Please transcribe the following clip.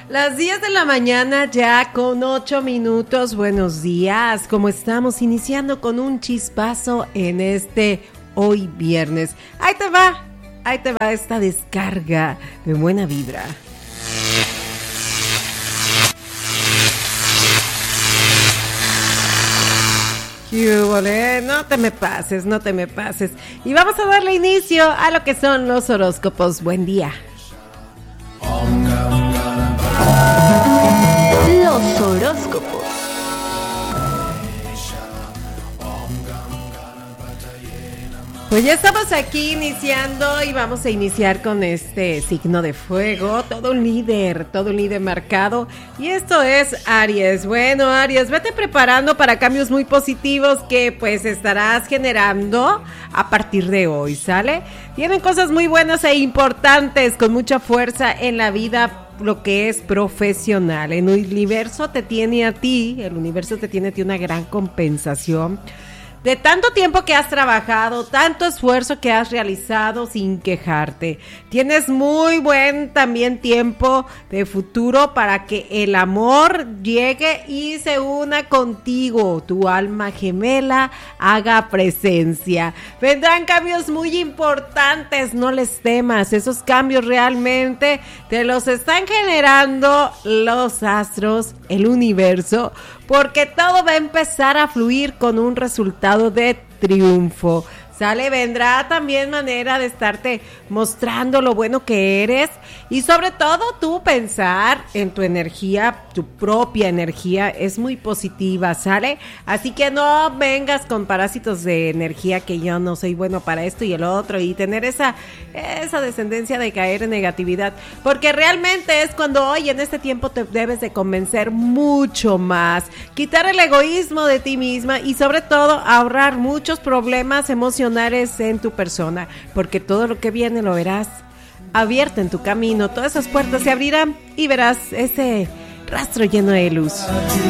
Las 10 de la mañana ya con 8 minutos. Buenos días, ¿cómo estamos? Iniciando con un chispazo en este hoy viernes. Ahí te va esta descarga de buena vibra. No te me pases. Y vamos a darle inicio a lo que son los horóscopos. Buen día. Los horóscopos. Pues ya estamos aquí iniciando y vamos a iniciar con este signo de fuego, todo un líder marcado, y esto es Aries. Bueno, Aries, vete preparando para cambios muy positivos que pues estarás generando a partir de hoy, ¿sale? Tienen cosas muy buenas e importantes con mucha fuerza en la vida, lo que es profesional. El universo te tiene a ti una gran compensación de tanto tiempo que has trabajado, tanto esfuerzo que has realizado sin quejarte. Tienes muy buen también tiempo de futuro para que el amor llegue y se una contigo. Tu alma gemela haga presencia. Vendrán cambios muy importantes, no les temas. Esos cambios realmente te los están generando los astros, el universo, porque todo va a empezar a fluir con un resultado de triunfo. ¿Sale? Vendrá también manera de estarte mostrando lo bueno que eres y sobre todo tú pensar en tu energía, tu propia energía es muy positiva, ¿sale? Así que no vengas con parásitos de energía que yo no soy bueno para esto y el otro y tener esa descendencia de caer en negatividad, porque realmente es cuando hoy en este tiempo te debes de convencer mucho más, quitar el egoísmo de ti misma y sobre todo ahorrar muchos problemas emocionales en tu persona, porque todo lo que viene lo verás abierto en tu camino, todas esas puertas se abrirán y verás ese rastro lleno de luz.